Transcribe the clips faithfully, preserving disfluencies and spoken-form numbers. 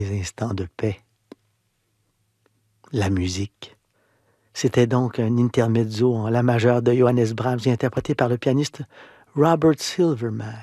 des instants de paix. La musique. C'était donc un intermezzo en la majeure de Johannes Brahms, interprété par le pianiste Robert Silverman.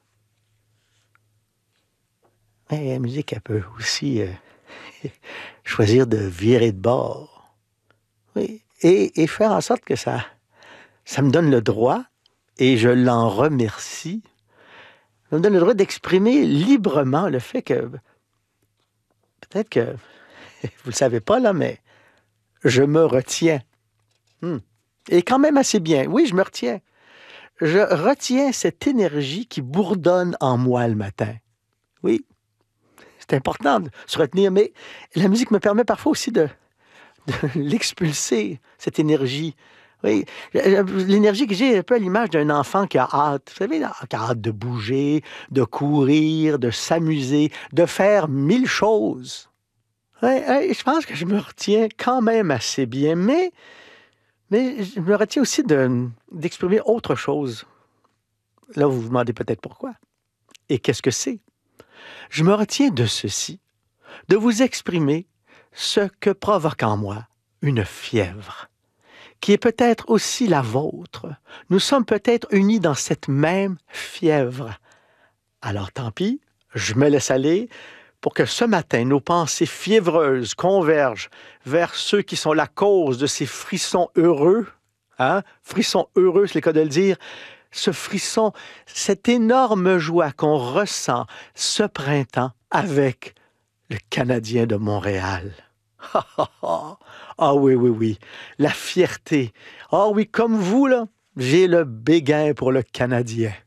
Et la musique, elle peut aussi euh, choisir de virer de bord. Oui. Et, et faire en sorte que ça, ça me donne le droit, et je l'en remercie, ça me donne le droit d'exprimer librement le fait que, peut-être que, vous ne le savez pas là, mais je me retiens. Hmm. Et quand même assez bien. Oui, je me retiens. Je retiens cette énergie qui bourdonne en moi le matin. Oui, c'est important de se retenir, mais la musique me permet parfois aussi de, de l'expulser, cette énergie. Oui, l'énergie que j'ai un peu à l'image d'un enfant qui a hâte, vous savez, qui a hâte de bouger, de courir, de s'amuser, de faire mille choses. Oui, oui, je pense que je me retiens quand même assez bien, mais, mais je me retiens aussi de, d'exprimer autre chose. Là, vous vous demandez peut-être pourquoi. Et qu'est-ce que c'est? Je me retiens de ceci, de vous exprimer ce que provoque en moi une fièvre, qui est peut-être aussi la vôtre. Nous sommes peut-être unis dans cette même fièvre. Alors tant pis, je me laisse aller pour que ce matin, nos pensées fiévreuses convergent vers ceux qui sont la cause de ces frissons heureux. Hein? Frissons heureux, c'est le cas de le dire. Ce frisson, cette énorme joie qu'on ressent ce printemps avec le Canadien de Montréal. Ah oui, oui, oui, la fierté. Ah oui, comme vous, là, j'ai le béguin pour le Canadien.